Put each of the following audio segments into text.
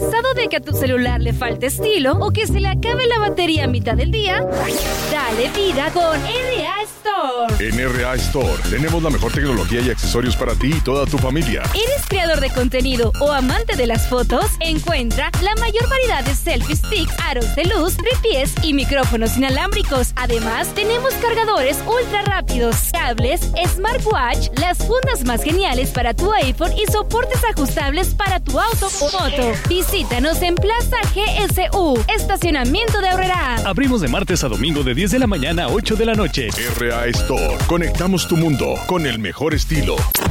¿Cansado de que a tu celular le falte estilo o que se le acabe la batería a mitad del día? Dale vida con RA Store. En RA Store tenemos la mejor tecnología y accesorios para ti y toda tu familia. ¿Eres creador de contenido o amante de las fotos? Encuentra la mayor variedad de selfie sticks, aros de luz, tripiés y micrófonos inalámbricos. Además, tenemos cargadores ultra rápidos, cables, smartwatch, las fundas más geniales para tu iPhone y soportes ajustables para tu auto o moto. Visítanos en Plaza GSU, Estacionamiento de Aurrera. Abrimos de martes a domingo de 10 de la mañana a 8 de la noche. RA Store. Conectamos tu mundo con el mejor estilo.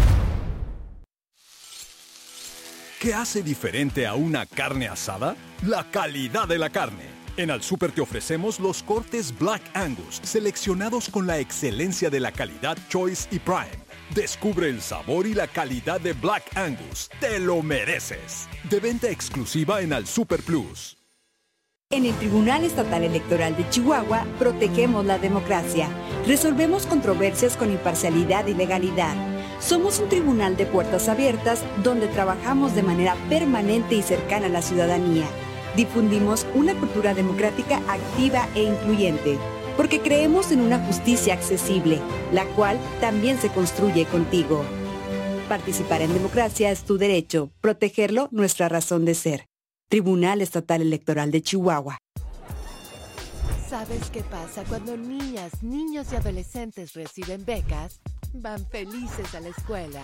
¿Qué hace diferente a una carne asada? La calidad de la carne. En Al Súper te ofrecemos los cortes Black Angus, seleccionados con la excelencia de la calidad Choice y Prime. Descubre el sabor y la calidad de Black Angus. ¡Te lo mereces! De venta exclusiva en Al Súper Plus. En el Tribunal Estatal Electoral de Chihuahua, protegemos la democracia. Resolvemos controversias con imparcialidad y legalidad. Somos un tribunal de puertas abiertas donde trabajamos de manera permanente y cercana a la ciudadanía. Difundimos una cultura democrática activa e incluyente, porque creemos en una justicia accesible, la cual también se construye contigo. Participar en democracia es tu derecho, protegerlo nuestra razón de ser. Tribunal Estatal Electoral de Chihuahua. ¿Sabes qué pasa cuando niñas, niños y adolescentes reciben becas? Van felices a la escuela.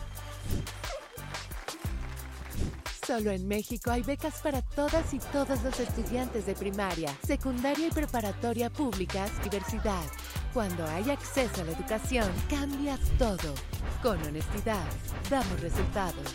Solo en México hay becas para todas y todos los estudiantes de primaria, secundaria y preparatoria públicas, diversidad. Cuando hay acceso a la educación, cambias todo. Con honestidad, damos resultados.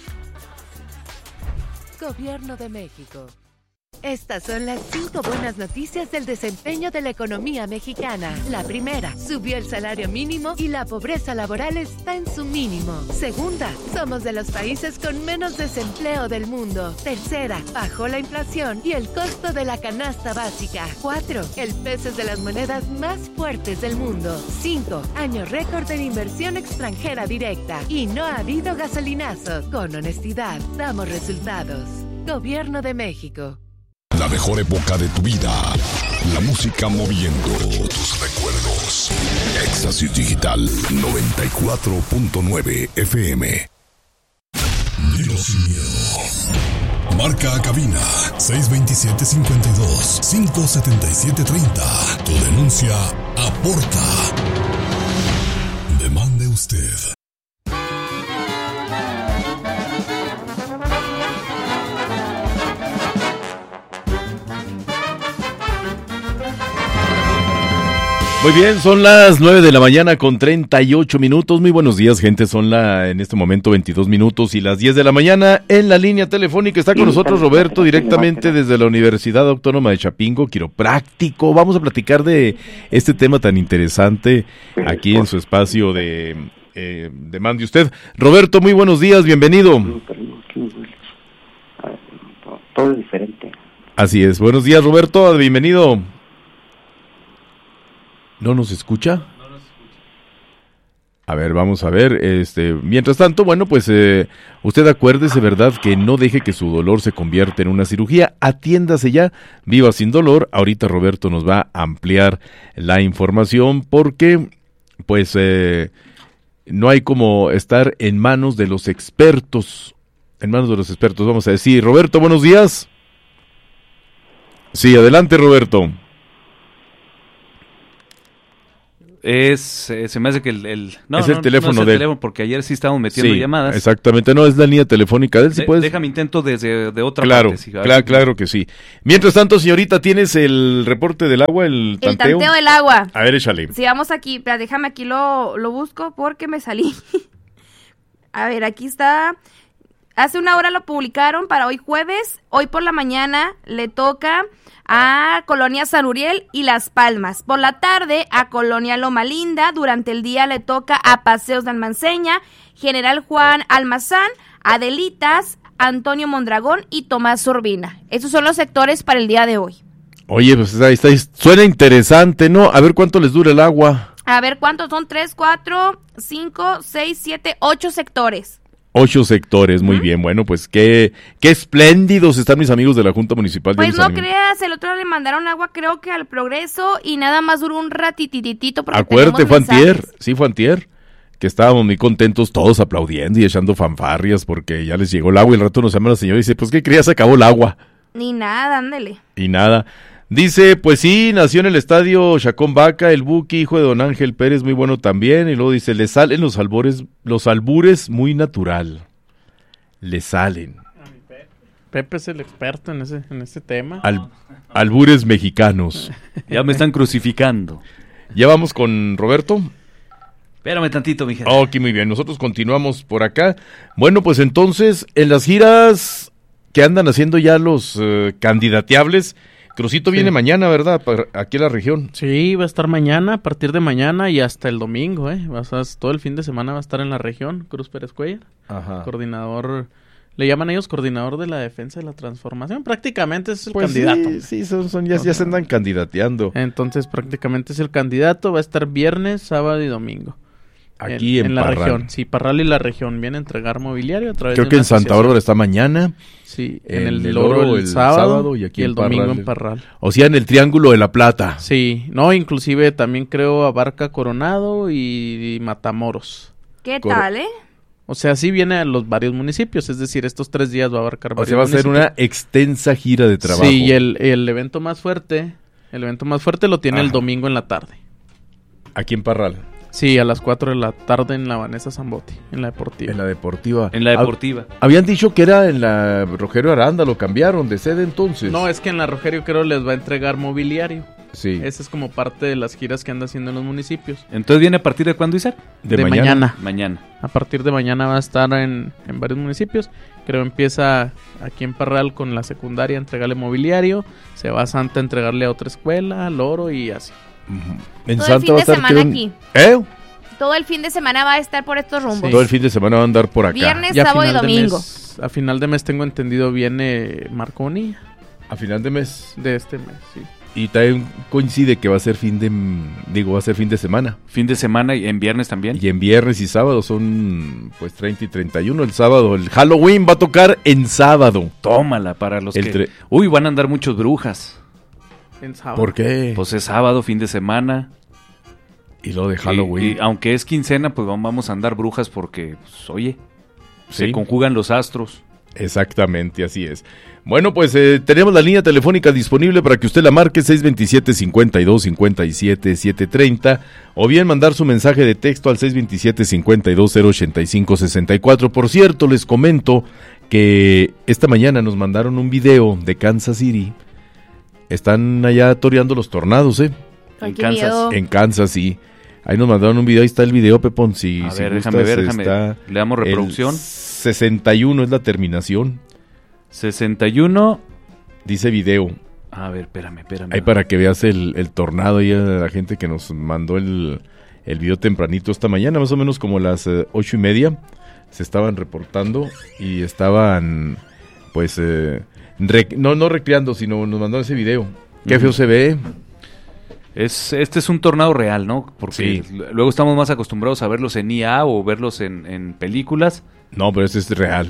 Gobierno de México. Estas son las 5 buenas noticias del desempeño de la economía mexicana. La primera, subió el salario mínimo y la pobreza laboral está en su mínimo. Segunda, somos de los países con menos desempleo del mundo. Tercera, bajó la inflación y el costo de la canasta básica. 4, el peso es de las monedas más fuertes del mundo. 5, año récord en inversión extranjera directa. Y no ha habido gasolinazos. Con honestidad, damos resultados. Gobierno de México. La mejor época de tu vida. La música moviendo tus recuerdos. Éxtasis Digital 94.9 FM. Dilo sin miedo. Marca a cabina 627-52-577-30. Tu denuncia aporta. Demande usted. Muy bien, son las 9 de la mañana con 38 minutos. Muy buenos días, gente. Son en este momento 22 minutos y las 10 de la mañana. En la línea telefónica está con nosotros Roberto, directamente desde la Universidad Autónoma de Chapingo, quiropráctico. Vamos a platicar de este tema tan interesante aquí en su espacio de Demande Usted. Roberto, muy buenos días, bienvenido. Todo es diferente. Así es, buenos días, Roberto, bienvenido. ¿No nos escucha? A ver, vamos a ver. Mientras tanto, bueno, pues usted acuérdese, ¿verdad?, que no deje que su dolor se convierta en una cirugía. Atiéndase ya, viva sin dolor. Ahorita Roberto nos va a ampliar la información porque, pues, no hay como estar en manos de los expertos. En manos de los expertos, vamos a decir. Roberto, buenos días. Sí, adelante, Roberto. Se me hace que el teléfono del teléfono, porque ayer sí estábamos metiendo llamadas. Exactamente, no, es la línea telefónica de él. Déjame intento desde de otra parte. Sí, claro que sí. Mientras tanto, señorita, ¿tienes el reporte del agua, el tanteo? El tanteo del agua. A ver, échale. Sí, vamos aquí, pero déjame aquí lo busco porque me salí. A ver, aquí está. Hace una hora lo publicaron para hoy jueves. Hoy por la mañana le toca a Colonia San Uriel y Las Palmas. Por la tarde a Colonia Loma Linda. Durante el día le toca a Paseos de Almanceña, General Juan Almazán, Adelitas, Antonio Mondragón y Tomás Urbina. Esos son los sectores para el día de hoy. Oye, pues ahí está, suena interesante, ¿no? A ver cuánto les dura el agua. A ver cuántos son, 3, 4, 5, 6, 7, 8 sectores. 8 sectores, muy bien. Bueno, pues qué espléndidos están mis amigos de la Junta Municipal. Pues no creas, el otro le mandaron agua creo que al Progreso y nada más duró un ratititito. Acuérdate, fue antier, que estábamos muy contentos todos aplaudiendo y echando fanfarrias porque ya les llegó el agua y el rato nos llama la señora y dice, pues ¿qué creías? Se acabó el agua. Ni nada, ándale. Y nada. Dice, pues sí, nació en el estadio Chacón Vaca, el Buki, hijo de don Ángel Pérez, muy bueno también. Y luego dice, le salen los albures muy natural. Le salen. Pepe es el experto en ese tema. Albures mexicanos. Ya me están crucificando. ¿Ya vamos con Roberto? Espérame tantito, mi gente. Ok, muy bien. Nosotros continuamos por acá. Bueno, pues entonces, en las giras que andan haciendo ya los candidateables, Crucito viene mañana, ¿verdad? Aquí en la región. Sí, va a estar mañana, a partir de mañana y hasta el domingo, todo el fin de semana va a estar en la región, Cruz Pérez Cuellar. Ajá. Coordinador, le llaman ellos coordinador de la defensa de la transformación, prácticamente es el candidato. Sí, ya se andan candidateando. Entonces prácticamente es el candidato, va a estar viernes, sábado y domingo. Aquí en la Parral. Región, sí, Parral y la región viene a entregar mobiliario a través Creo de que en Santa Bárbara está mañana. Sí, en el Oro el sábado y aquí el domingo en Parral. O sea, en el Triángulo de la Plata. Sí, no, inclusive también creo abarca Coronado y Matamoros. ¿Qué tal, O sea, sí viene a los varios municipios, es decir, estos 3 días va a abarcar varios municipios. O sea, va a ser una extensa gira de trabajo. Sí, y el evento más fuerte lo tiene el domingo en la tarde. Aquí en Parral. Sí, a las 4 de la tarde en la Vanessa Zambotti, en la Deportiva. En la Deportiva. Habían dicho que era en la Rogelio Aranda, lo cambiaron de sede entonces. No, es que en la Rogelio creo les va a entregar mobiliario. Sí. Esa es como parte de las giras que anda haciendo en los municipios. Entonces, ¿viene a partir de cuándo, Isaac? De mañana. Mañana. A partir de mañana va a estar en varios municipios. Creo empieza aquí en Parral con la secundaria a entregarle mobiliario. Se va a Santa a entregarle a otra escuela, al Oro y así. En todo Santa el fin va a de estar semana aquí. Todo el fin de semana va a estar por estos rumbos. Sí. Todo el fin de semana va a andar por acá. Viernes, sábado y domingo. A final de mes tengo entendido viene Marconi. A final de mes. De este mes, sí. Y también coincide que va a ser fin de semana. Fin de semana y en viernes también. Y en viernes y sábado son pues 30 y 31. El sábado, el Halloween va a tocar en sábado. Tómala para los que... Uy, van a andar muchos brujas. En sábado. ¿Por qué? Pues es sábado, fin de semana. Y lo de Halloween. Y aunque es quincena, pues vamos a andar brujas porque, pues, oye, se conjugan los astros. Exactamente, así es. Bueno, pues tenemos la línea telefónica disponible para que usted la marque, 627-52-57-730, o bien mandar su mensaje de texto al 627-52-085-64. Por cierto, les comento que esta mañana nos mandaron un video de Kansas City. Están allá toreando los tornados, Ay, en Kansas, sí. Ahí nos mandaron un video, ahí está el video, Pepón. A ver, déjame ver. Le damos reproducción. 61 es la terminación. 61. Dice video. A ver, espérame. Ahí para que veas el tornado y a la gente que nos mandó el video tempranito esta mañana, más o menos como las 8:30. Se estaban reportando y estaban, pues, no recreando, sino nos mandaron ese video. Qué feo se ve. Este es un tornado real, ¿no? Porque luego estamos más acostumbrados a verlos en IA o verlos en películas. No, pero este es real.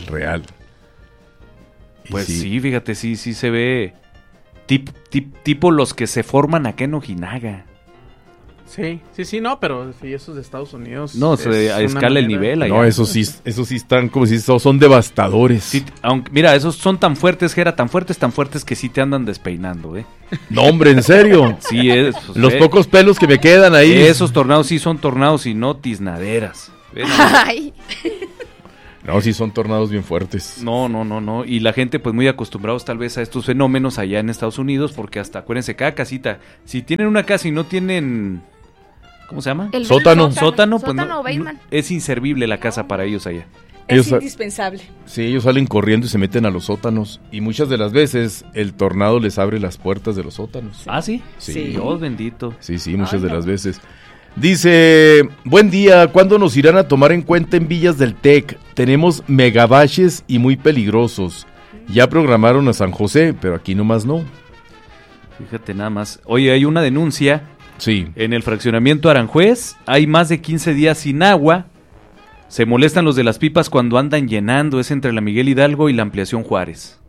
Pues sí, fíjate, sí se ve tipo los que se forman acá en Ojinaga. Sí, no, pero sí, esos de Estados Unidos. No, se escala el nivel allá. No, esos sí están como si son devastadores. Sí, aunque, mira, esos son tan fuertes, Jera, tan fuertes que sí te andan despeinando, No, hombre, ¿en serio? Sí, pues, los pocos pelos que me quedan ahí. Esos tornados sí son tornados y no tiznaderas. Ay. No, sí son tornados bien fuertes. No. Y la gente, pues, muy acostumbrados tal vez a estos fenómenos allá en Estados Unidos, porque hasta, acuérdense, cada casita, si tienen una casa y no tienen... ¿Cómo se llama? Sótano, pues no, es inservible la casa para ellos allá. Es indispensable. Sí, ellos salen corriendo y se meten a los sótanos. Y muchas de las veces el tornado les abre las puertas de los sótanos. ¿Ah, sí? Sí. Dios bendito. Sí, muchas de las veces. Dice, buen día, ¿cuándo nos irán a tomar en cuenta en Villas del Tec? Tenemos megabaches y muy peligrosos. Ya programaron a San José, pero aquí nomás no. Fíjate nada más. Oye, hay una denuncia. Sí. En el fraccionamiento Aranjuez hay más de 15 días sin agua Se molestan los de las pipas cuando andan llenando, es entre la Miguel Hidalgo y la Ampliación Juárez.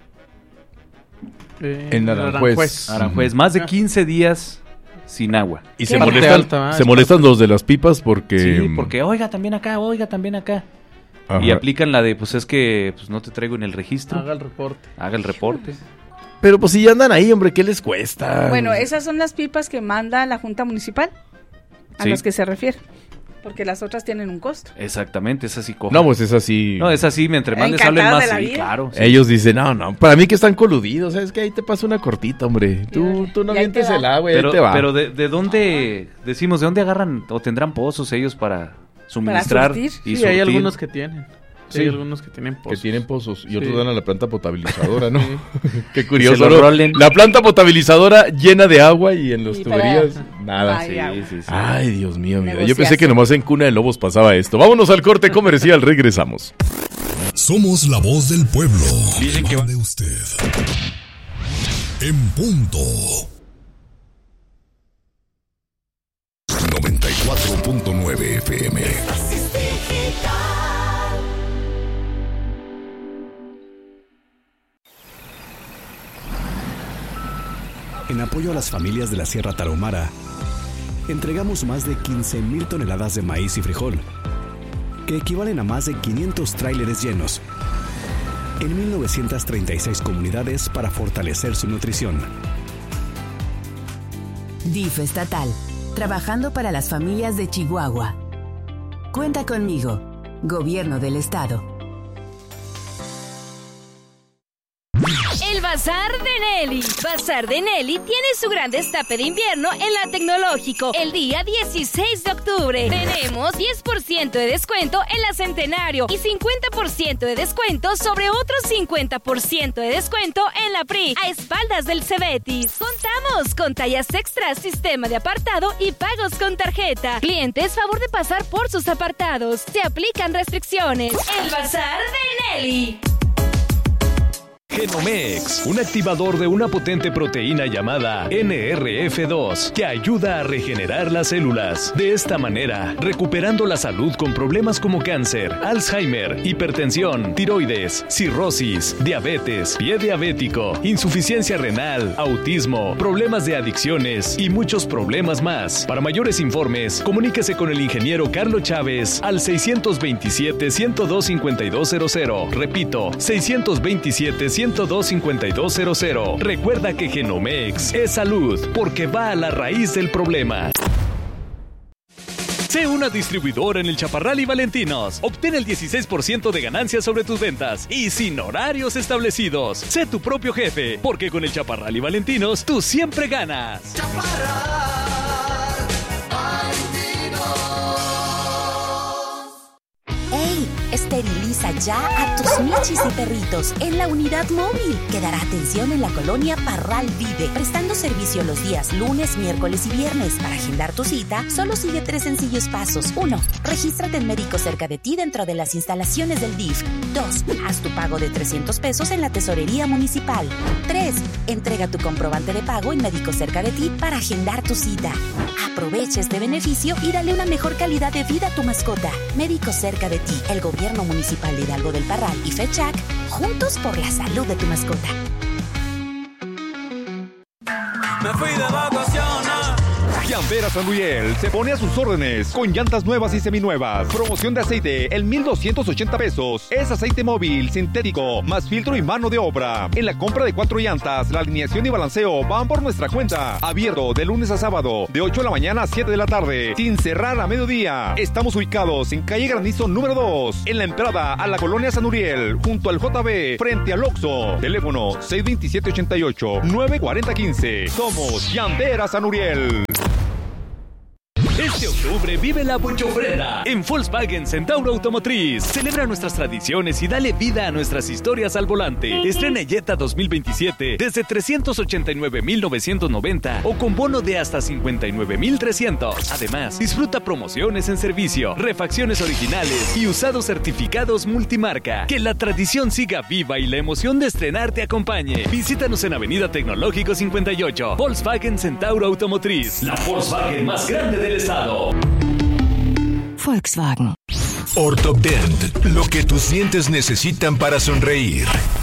En Aranjuez. Aranjuez, más de 15 días sin agua. Y se molestan los de las pipas porque... Sí, porque oiga también acá. Ajá. Y aplican la de, pues es que pues no te traigo en el registro. Haga el reporte. Pero pues si ya andan ahí, hombre, ¿qué les cuesta? Bueno, esas son las pipas que manda la Junta Municipal, a las que se refiere. Porque las otras tienen un costo. Exactamente, es así. No, pues es así. No, es así, mientras más les hablen más, sí, claro. Sí. Ellos dicen, no, para mí que están coludidos, es que ahí te pasa una cortita, hombre. Tú no avientes el agua, ahí te va. Pero ¿de dónde, decimos, de dónde agarran o tendrán pozos ellos para suministrar? Y surtir. Hay algunos que tienen. Sí. Hay algunos que tienen pozos. Que tienen pozos y otros dan a la planta potabilizadora, ¿no? Qué curioso. Se lo rolen. La planta potabilizadora llena de agua y en los tuberías nada. Sí. Ay, Dios mío, mira. Yo pensé que nomás en Cuna de Lobos pasaba esto. Vámonos al corte comercial, regresamos. Somos la voz del pueblo. Dicen que va de usted. En punto. 94.9 FM. En apoyo a las familias de la Sierra Tarahumara, entregamos más de 15,000 toneladas de maíz y frijol, que equivalen a más de 500 tráileres llenos, en 1,936 comunidades para fortalecer su nutrición. DIF estatal, trabajando para las familias de Chihuahua. Cuenta conmigo, Gobierno del Estado. El Bazar de Nelly. Bazar de Nelly tiene su gran destape de invierno en la Tecnológico el día 16 de octubre. Tenemos 10% de descuento en la Centenario y 50% de descuento sobre otro 50% de descuento en la PRI, a espaldas del Cebetis. Contamos con tallas extras, sistema de apartado y pagos con tarjeta. Clientes, favor de pasar por sus apartados. Se aplican restricciones. El Bazar de Nelly. Genomex, un activador de una potente proteína llamada NRF2 que ayuda a regenerar las células. De esta manera, recuperando la salud con problemas como cáncer, Alzheimer, hipertensión, tiroides, cirrosis, diabetes, pie diabético, insuficiencia renal, autismo, problemas de adicciones y muchos problemas más. Para mayores informes, comuníquese con el ingeniero Carlos Chávez al 627-102-5200. Repito, 627-102-5200. Recuerda que Genomex es salud porque va a la raíz del problema. Sé una distribuidora en el Chaparral y Valentinos. Obtén el 16% de ganancias sobre tus ventas y sin horarios establecidos. Sé tu propio jefe, porque con el Chaparral y Valentinos tú siempre ganas. ¡Ey! Esteriliza ya a tus michis y perritos en la unidad móvil, que dará atención en la colonia Parral Vive, prestando servicio los días lunes, miércoles y viernes. Para agendar tu cita, solo sigue 3 sencillos pasos. 1. Regístrate en médico cerca de ti dentro de las instalaciones del DIF. 2. Haz tu pago de 300 pesos en la tesorería municipal. 3. Entrega tu comprobante de pago en médico cerca de ti para agendar tu cita. Aprovecha este beneficio y dale una mejor calidad de vida a tu mascota. Médico cerca de ti, el Gobierno Municipal de Hidalgo del Parral y FECHAC, juntos por la salud de tu mascota. Me fui de vacaciones. Llanteras San Miguel se pone a sus órdenes con llantas nuevas y seminuevas. Promoción de aceite en 1,280 pesos. Es aceite móvil, sintético, más filtro y mano de obra. En la compra de 4 llantas, la alineación y balanceo van por nuestra cuenta. Abierto de lunes a sábado, de 8 de la mañana a 7 de la tarde, sin cerrar a mediodía. Estamos ubicados en calle Granizo número 2, en la entrada a la colonia San Uriel, junto al JB, frente al Oxxo. Teléfono 627-88-940-15. Somos Llanteras San Uriel. Este octubre vive la Buchofrena en Volkswagen Centauro Automotriz. Celebra nuestras tradiciones y dale vida a nuestras historias al volante. Estrena Jetta 2027 desde 389,990 o con bono de hasta 59,300. Además, disfruta promociones en servicio, refacciones originales y usados certificados multimarca. Que la tradición siga viva y la emoción de estrenar te acompañe. Visítanos en Avenida Tecnológico 58. Volkswagen Centauro Automotriz, la Volkswagen más grande del estado. Volkswagen. Ortodent, lo que tus dientes necesitan para sonreír.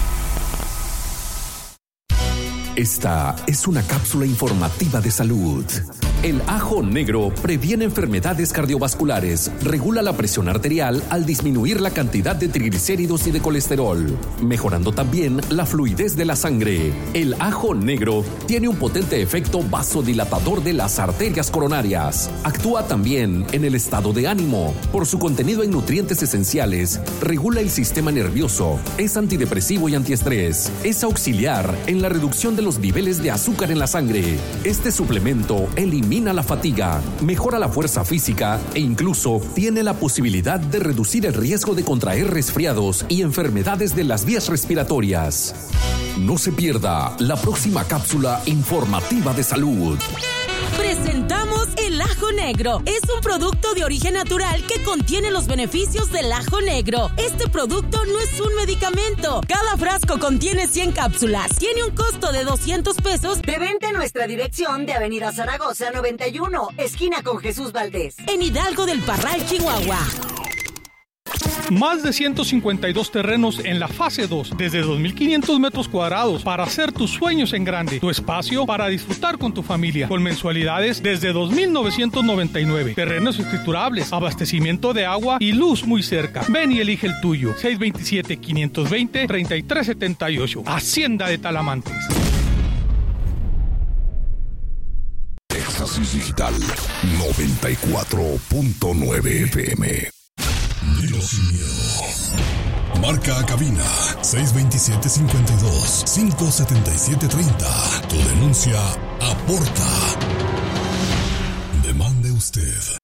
Esta es una cápsula informativa de salud. El ajo negro previene enfermedades cardiovasculares, regula la presión arterial al disminuir la cantidad de triglicéridos y de colesterol, mejorando también la fluidez de la sangre. El ajo negro tiene un potente efecto vasodilatador de las arterias coronarias. Actúa también en el estado de ánimo. Por su contenido en nutrientes esenciales, regula el sistema nervioso, es antidepresivo y antiestrés. Es auxiliar en la reducción de los niveles de azúcar en la sangre. Este suplemento elimina la fatiga, mejora la fuerza física e incluso tiene la posibilidad de reducir el riesgo de contraer resfriados y enfermedades de las vías respiratorias. No se pierda la próxima cápsula informativa de salud. Presentamos el ajo negro. Es un producto de origen natural que contiene los beneficios del ajo negro. Este producto no es un medicamento. Cada frasco contiene 100 cápsulas. Tiene un costo de 200 pesos. De venta en nuestra dirección de Avenida Zaragoza 91, esquina con Jesús Valdés. En Hidalgo del Parral, Chihuahua. Más de 152 terrenos en la fase 2, desde 2.500 metros cuadrados para hacer tus sueños en grande. Tu espacio para disfrutar con tu familia, con mensualidades desde 2.999. Terrenos escriturables, abastecimiento de agua y luz muy cerca. Ven y elige el tuyo. 627-520-3378. Hacienda de Talamantes. Éxtasis Digital 94.9 FM. Dilo sin miedo. Marca a cabina 627-52-577-30. Tu denuncia aporta. Demande usted.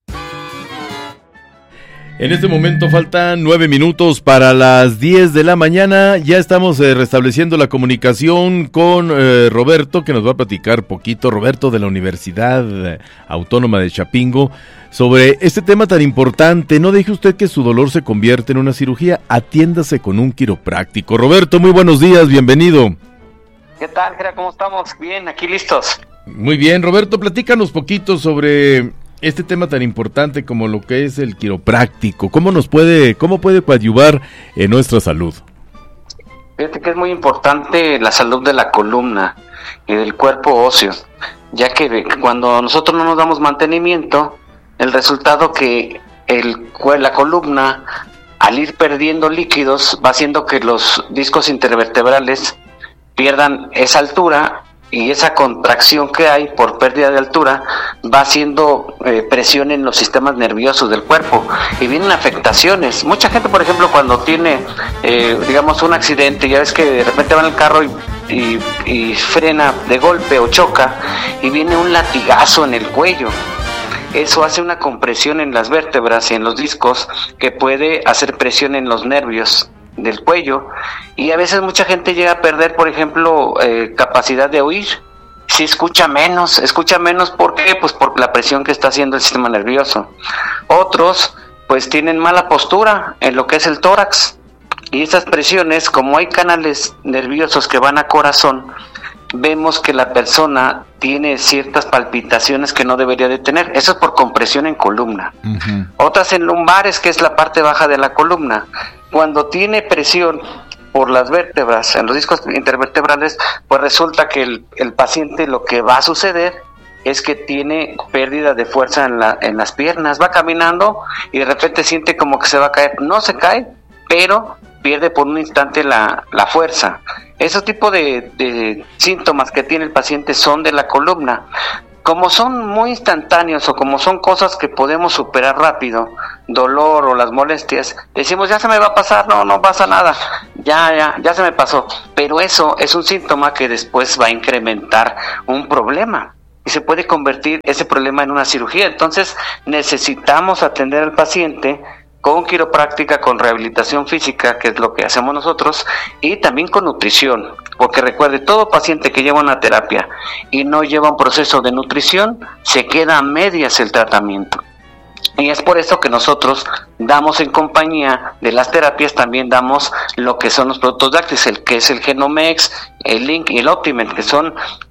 En este momento faltan 9 minutos para las 10 de la mañana. Ya estamos restableciendo la comunicación con Roberto, que nos va a platicar poquito. Roberto, de la Universidad Autónoma de Chapingo, sobre este tema tan importante. No deje usted que su dolor se convierta en una cirugía. Atiéndase con un quiropráctico. Roberto, muy buenos días, bienvenido. ¿Qué tal, Jera? ¿Cómo estamos? Bien, aquí listos. Muy bien, Roberto, platícanos poquito sobre este tema tan importante como lo que es el quiropráctico. ¿Cómo puede coadyuvar en nuestra salud? Fíjate que es muy importante la salud de la columna y del cuerpo óseo, ya que cuando nosotros no nos damos mantenimiento, el resultado que la columna, al ir perdiendo líquidos, va haciendo que los discos intervertebrales pierdan esa altura, y esa contracción que hay por pérdida de altura va haciendo presión en los sistemas nerviosos del cuerpo y vienen afectaciones. Mucha gente, por ejemplo, cuando tiene digamos un accidente, ya ves que de repente va en el carro y frena de golpe o choca y viene un latigazo en el cuello. Eso hace una compresión en las vértebras y en los discos que puede hacer presión en los nervios del cuello, y a veces mucha gente llega a perder, por ejemplo, capacidad de oír. Si escucha menos, ¿por qué? Pues por la presión que está haciendo el sistema nervioso. Otros pues tienen mala postura en lo que es el tórax, y esas presiones, como hay canales nerviosos que van a corazón, vemos que la persona tiene ciertas palpitaciones que no debería de tener. Eso es por compresión en columna. Uh-huh. Otras en lumbares, que es la parte baja de la columna. Cuando tiene presión por las vértebras, en los discos intervertebrales, pues resulta que el paciente, lo que va a suceder es que tiene pérdida de fuerza en las piernas. Va caminando y de repente siente como que se va a caer. No se cae, pero pierde por un instante la fuerza. Esos tipos de síntomas que tiene el paciente son de la columna. Como son muy instantáneos o como son cosas que podemos superar rápido, dolor o las molestias, decimos ya se me va a pasar, no pasa nada, ya se me pasó. Pero eso es un síntoma que después va a incrementar un problema y se puede convertir ese problema en una cirugía. Entonces necesitamos atender al paciente con quiropráctica, con rehabilitación física, que es lo que hacemos nosotros, y también con nutrición, porque recuerde, todo paciente que lleva una terapia y no lleva un proceso de nutrición, se queda a medias el tratamiento. Y es por eso que nosotros damos, en compañía de las terapias, también damos lo que son los productos lácteos, que es el Genomex, el Link y el Optiment, que son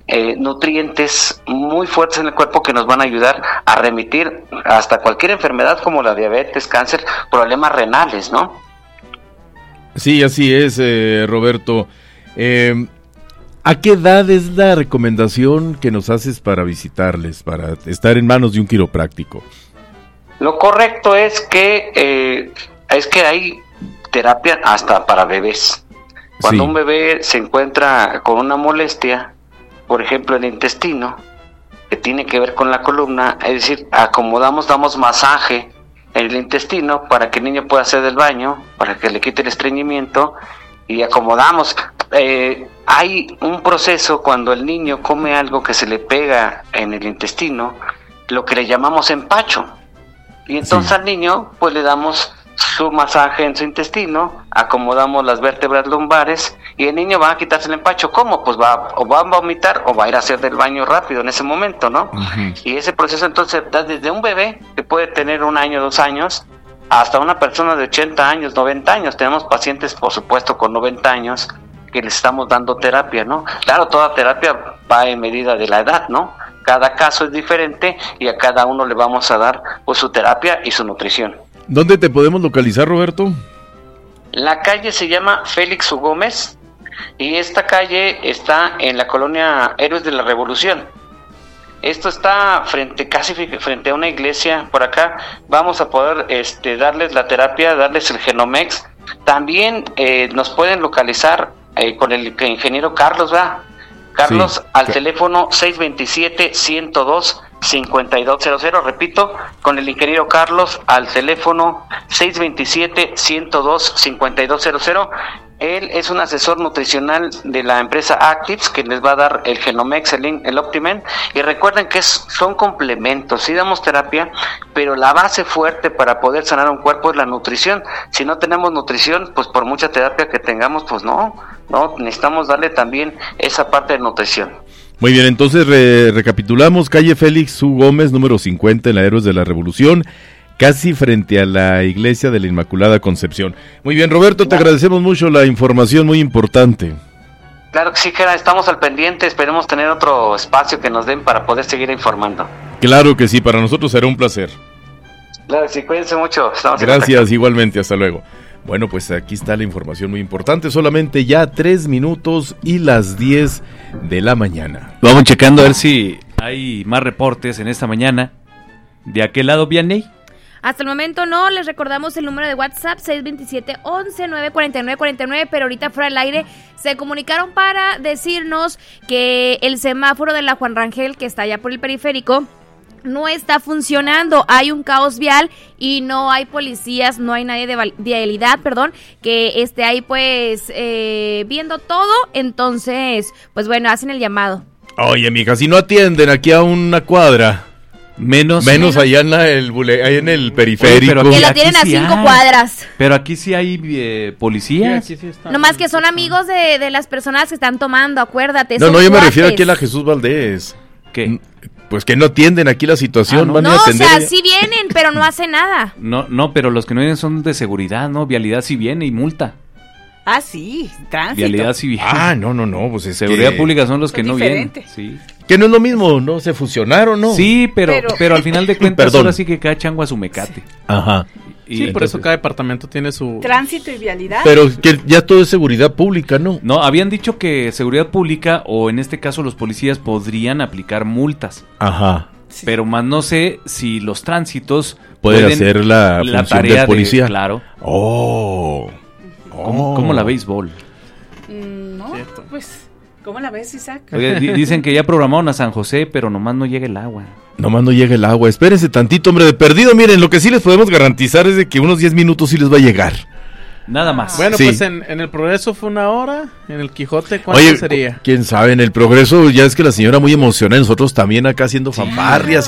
nutrientes muy fuertes en el cuerpo que nos van a ayudar a remitir hasta cualquier enfermedad como la diabetes, cáncer, problemas renales, ¿no? Sí, así es, Roberto. ¿A qué edad es la recomendación que nos haces para visitarles, para estar en manos de un quiropráctico? Lo correcto es que hay terapia hasta para bebés. Cuando un bebé se encuentra con una molestia, por ejemplo el intestino, que tiene que ver con la columna, es decir, damos masaje en el intestino para que el niño pueda hacer del baño, para que le quite el estreñimiento, y acomodamos. Hay un proceso cuando el niño come algo que se le pega en el intestino, lo que le llamamos empacho, y entonces al niño pues le damos su masaje en su intestino, acomodamos las vértebras lumbares y el niño va a quitarse el empacho. ¿Cómo? Pues va a vomitar o va a ir a hacer del baño rápido en ese momento, ¿no? Uh-huh. Y ese proceso entonces da desde un bebé que puede tener 1 año, 2 años, hasta una persona de 80 años, 90 años. Tenemos pacientes, por supuesto, con 90 años que les estamos dando terapia, ¿no? Claro, toda terapia va en medida de la edad, ¿no? Cada caso es diferente y a cada uno le vamos a dar pues su terapia y su nutrición. ¿Dónde te podemos localizar, Roberto? La calle se llama Félix U. Gómez y esta calle está en la colonia Héroes de la Revolución. Esto está casi frente a una iglesia por acá. Vamos a poder darles la terapia, darles el Genomex. También nos pueden localizar con el ingeniero Carlos, ¿verdad? Carlos, sí, al teléfono 627-102-5200, repito, con el ingeniero Carlos al teléfono 627-102-5200. Él es un asesor nutricional de la empresa Actives que les va a dar el Genomex, el Optimen, y recuerden que son complementos. Sí damos terapia, pero la base fuerte para poder sanar un cuerpo es la nutrición. Si no tenemos nutrición, pues por mucha terapia que tengamos, pues no, necesitamos darle también esa parte de nutrición. Muy bien, entonces recapitulamos: calle Félix U. Gómez, número 50, en la Héroes de la Revolución, casi frente a la iglesia de la Inmaculada Concepción. Muy bien, Roberto, te agradecemos mucho la información, muy importante. Claro que sí, Jera, estamos al pendiente, esperemos tener otro espacio que nos den para poder seguir informando. Claro que sí, para nosotros será un placer. Claro que sí, cuídense mucho. Gracias, igualmente, hasta luego. Bueno, pues aquí está la información muy importante, solamente ya 3 minutos y las 10 de la mañana. Vamos checando a ver si hay más reportes en esta mañana. ¿De aquel lado, Vianney? Hasta el momento no, les recordamos el número de WhatsApp 627-11-949-49, pero ahorita fuera del aire se comunicaron para decirnos que el semáforo de la Juan Rangel, que está allá por el periférico, no está funcionando, hay un caos vial y no hay policías, no hay nadie de vialidad, que esté ahí pues viendo todo, entonces pues bueno, hacen el llamado. Oye, mija, si no atienden aquí a una cuadra... Menos allá en el periférico. Oye, que la tienen a 5 cuadras. Pero aquí sí hay policías. Sí, nomás que son amigos de las personas que están tomando, acuérdate. No, yo me refiero aquí a la Jesús Valdés. ¿Qué? Pues que no atienden aquí la situación. No, o sea, sí vienen, pero no hacen nada. No, pero los que no vienen son de seguridad, ¿no? Vialidad sí viene y multa. Ah, sí, tránsito. Vialidad sí viene. No, pues es seguridad pública son los que no vienen. Sí. Que no es lo mismo, ¿no? Se fusionaron, ¿no? Sí, pero al final de cuentas ahora sí que cada chango a su mecate. Sí. Ajá. Y sí, por eso cada departamento tiene su... Tránsito y vialidad. Pero que ya todo es seguridad pública, ¿no? No, habían dicho que seguridad pública, o en este caso los policías, podrían aplicar multas. Ajá. Sí. Pero más no sé si los tránsitos pueden hacer la función tarea del policía. Claro. ¿Cómo la béisbol? No, cierto. Pues... ¿Cómo la ves, Isaac? Oye, dicen que ya programaron a San José, pero nomás no llega el agua. Espérense tantito, hombre, de perdido. Miren, lo que sí les podemos garantizar es de que unos 10 minutos sí les va a llegar. Nada más. Bueno, sí. Pues en el Progreso fue 1 hora, en el Quijote, ¿cuánto sería? Quién sabe, en el Progreso ya es que la señora muy emocionada, nosotros también acá haciendo fanfarrias.